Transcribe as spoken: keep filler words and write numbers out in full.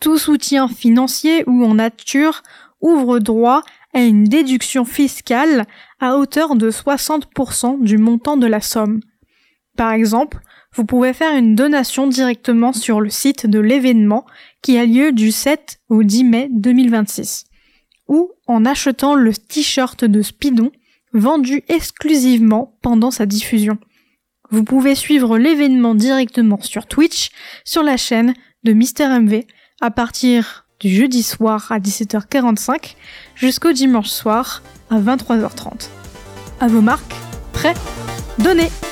Tout soutien financier ou en nature ouvre droit à une déduction fiscale à hauteur de soixante pour cent du montant de la somme. Par exemple, vous pouvez faire une donation directement sur le site de l'événement qui a lieu du sept au dix mai deux mille vingt-six, ou en achetant le t-shirt de Speedon vendu exclusivement pendant sa diffusion. Vous pouvez suivre l'événement directement sur Twitch, sur la chaîne de Mister M V, à partir du jeudi soir à dix-sept heures quarante-cinq jusqu'au dimanche soir à vingt-trois heures trente. À vos marques, prêts, donnez!